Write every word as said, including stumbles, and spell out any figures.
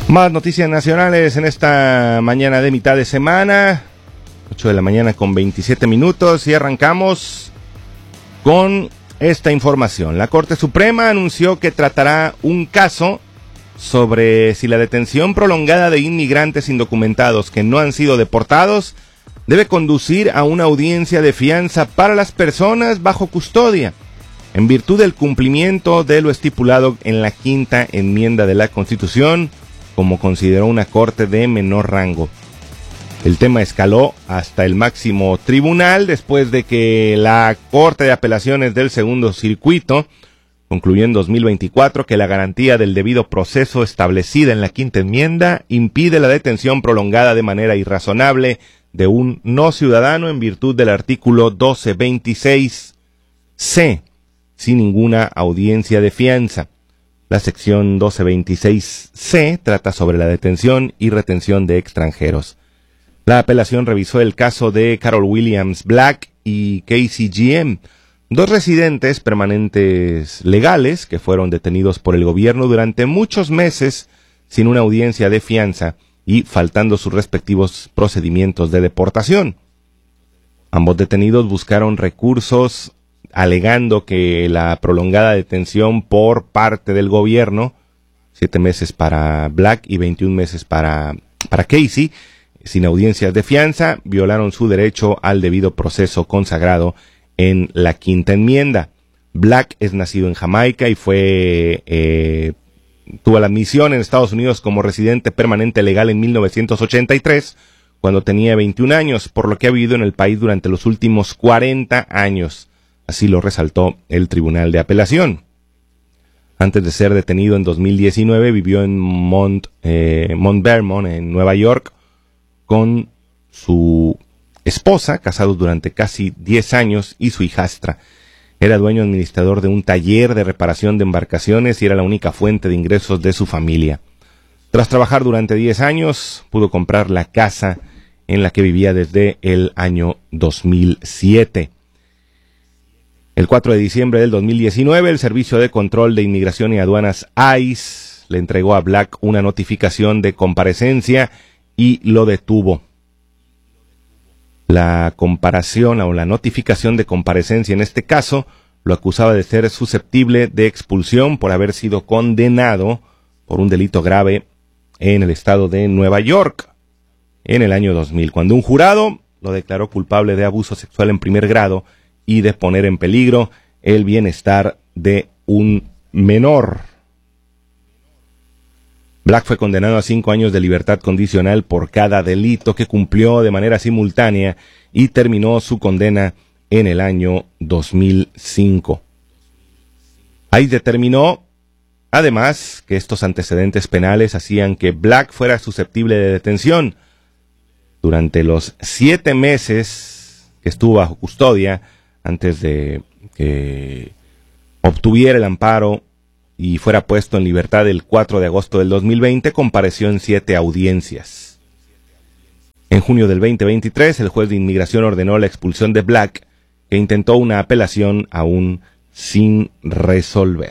Más noticias nacionales en esta mañana de mitad de semana, ocho de la mañana con veintisiete minutos, y arrancamos con esta información. La Corte Suprema anunció que tratará un caso sobre si la detención prolongada de inmigrantes indocumentados que no han sido deportados debe conducir a una audiencia de fianza para las personas bajo custodia, en virtud del cumplimiento de lo estipulado en la quinta enmienda de la Constitución, como consideró una corte de menor rango. El tema escaló hasta el máximo tribunal después de que la Corte de Apelaciones del Segundo Circuito concluyó en dos mil veinticuatro que la garantía del debido proceso establecida en la quinta enmienda impide la detención prolongada de manera irrazonable de un no ciudadano en virtud del artículo doce veintiséis ce, sin ninguna audiencia de fianza. La sección doce veintiséis ce trata sobre la detención y retención de extranjeros. La apelación revisó el caso de Carol Williams Black y Casey G M, dos residentes permanentes legales que fueron detenidos por el gobierno durante muchos meses sin una audiencia de fianza y faltando sus respectivos procedimientos de deportación. Ambos detenidos buscaron recursos alegando que la prolongada detención por parte del gobierno, siete meses para Black y veintiún meses para, para Casey, sin audiencias de fianza, violaron su derecho al debido proceso consagrado en la quinta enmienda. Black es nacido en Jamaica y fue eh, tuvo la admisión en Estados Unidos como residente permanente legal en mil novecientos ochenta y tres, cuando tenía veintiún años, por lo que ha vivido en el país durante los últimos cuarenta años. Así lo resaltó el Tribunal de Apelación. Antes de ser detenido en dos mil diecinueve, vivió en Mount, eh, Mount Vermont, en Nueva York, con su esposa, casados durante casi diez años, y su hijastra. Era dueño administrador de un taller de reparación de embarcaciones y era la única fuente de ingresos de su familia. Tras trabajar durante diez años, pudo comprar la casa en la que vivía desde el año dos mil siete. El cuatro de diciembre del dos mil diecinueve, el Servicio de Control de Inmigración y Aduanas I C E le entregó a Black una notificación de comparecencia y lo detuvo. La comparación o la notificación de comparecencia en este caso lo acusaba de ser susceptible de expulsión por haber sido condenado por un delito grave en el estado de Nueva York en el año dos mil, cuando un jurado lo declaró culpable de abuso sexual en primer grado y de poner en peligro el bienestar de un menor. Black fue condenado a cinco años de libertad condicional por cada delito que cumplió de manera simultánea y terminó su condena en el año dos mil cinco. Ahí determinó, además, que estos antecedentes penales hacían que Black fuera susceptible de detención. Durante los siete meses que estuvo bajo custodia, antes de que obtuviera el amparo y fuera puesto en libertad el cuatro de agosto del dos mil veinte, compareció en siete audiencias. En junio del veinte veintitrés, el juez de inmigración ordenó la expulsión de Black, que intentó una apelación aún sin resolver.